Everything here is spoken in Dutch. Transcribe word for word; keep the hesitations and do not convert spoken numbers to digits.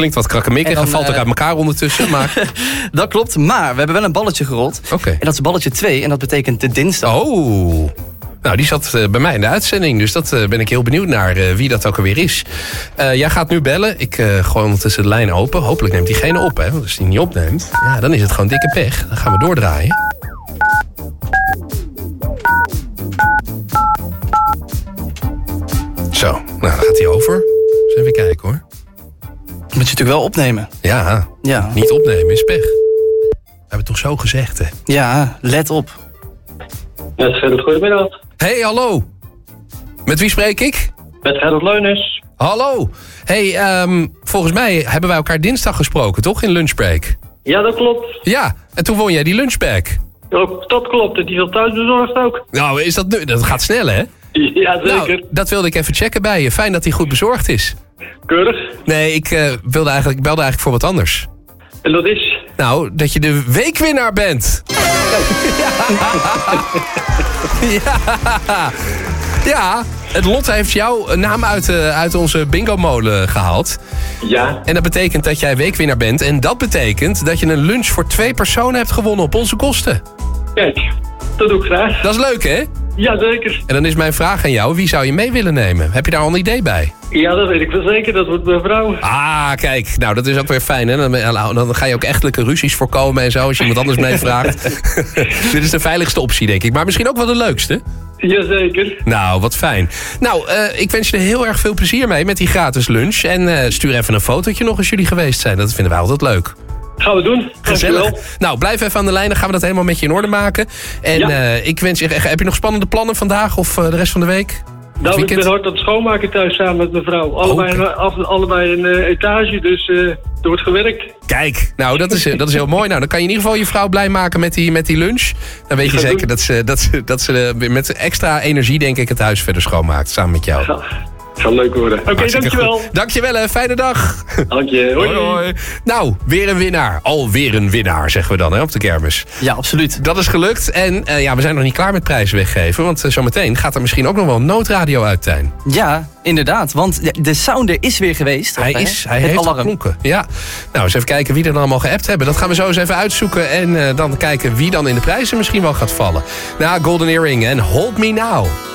klinkt wat krakkemikkig en valt ook uh, uit elkaar ondertussen. Maar... dat klopt, maar we hebben wel een balletje gerold. Okay. En dat is balletje twee en dat betekent de dinsdag. Oh, nou die zat uh, bij mij in de uitzending. Dus dat uh, ben ik heel benieuwd naar uh, wie dat ook alweer is. Uh, jij gaat nu bellen. Ik uh, gooi ondertussen de lijn open. Hopelijk neemt diegene op. Hè? Want als die niet opneemt, ja, dan is het gewoon dikke pech. Dan gaan we doordraaien. Zo, nou dan gaat hij over. Dus even kijken hoor. Moet je natuurlijk wel opnemen. Ja, ja, niet opnemen is pech. We hebben het toch zo gezegd, hè? Ja, let op. Met Gerrit, goedemiddag. Hey, hallo. Met wie spreek ik? Met Gerrit Leunens. Hallo. Hey, um, volgens mij hebben wij elkaar dinsdag gesproken, toch? In lunchbreak. Ja, dat klopt. Ja, en toen won jij die lunchbag. Ook, dat klopt. En die is al thuis bezorgd ook. Nou, is dat nu? Dat gaat snel, hè? Ja, zeker. Nou, dat wilde ik even checken bij je. Fijn dat hij goed bezorgd is. Keurig. Nee, ik, uh, wilde eigenlijk, ik belde eigenlijk voor wat anders. En dat is? Nou, dat je de weekwinnaar bent. Ja. Ja, het lot heeft jouw naam uit, uh, uit onze bingo-molen gehaald. Ja. En dat betekent dat jij weekwinnaar bent. En dat betekent dat je een lunch voor twee personen hebt gewonnen op onze kosten. Kijk, dat doe ik graag. Dat is leuk, hè? Ja, zeker. En dan is mijn vraag aan jou, wie zou je mee willen nemen? Heb je daar al een idee bij? Ja, dat weet ik wel zeker. Dat wordt mijn vrouw. Ah, kijk. Nou, dat is ook weer fijn, hè? Dan, dan ga je ook echtelijke ruzies voorkomen en zo, als je iemand anders meevraagt. Dit is de veiligste optie, denk ik. Maar misschien ook wel de leukste. Jazeker. Nou, wat fijn. Nou, uh, ik wens je er heel erg veel plezier mee met die gratis lunch. En uh, stuur even een fotootje nog als jullie geweest zijn. Dat vinden wij altijd leuk. Gaan we doen. Gezellig. Nou, blijf even aan de lijn. Dan gaan we dat helemaal met je in orde maken. En ja. uh, ik wens je... Heb je nog spannende plannen vandaag of uh, de rest van de week? Nou, ik ben hard aan het schoonmaken thuis samen met mijn vrouw. Allebei, okay. af, allebei een uh, etage, dus uh, er wordt gewerkt. Kijk, nou dat is, dat is heel mooi. Nou, dan kan je in ieder geval je vrouw blij maken met die, met die lunch. Dan weet je zeker doen. dat ze, dat, ze, dat ze met extra energie, denk ik, het huis verder schoonmaakt. Samen met jou. Ja. Zal leuk worden. Oké, okay, dankjewel. Goed. Dankjewel, hè. Fijne dag. Dank je. Hoi. Hoi, hoi. Nou, weer een winnaar. Alweer een winnaar, zeggen we dan, hè, op de kermis. Ja, absoluut. Dat is gelukt. En uh, ja, we zijn nog niet klaar met prijzen weggeven. Want uh, zometeen gaat er misschien ook nog wel een noodradio uit, Tijn. Ja, inderdaad. Want de sounder is weer geweest. Hij of, is. Hij het heeft alarm. geklonken. Ja. Nou, eens even kijken wie er dan allemaal geappt hebben. Dat gaan we zo eens even uitzoeken. En uh, dan kijken wie dan in de prijzen misschien wel gaat vallen. Nou, Golden Earring en Hold Me Now.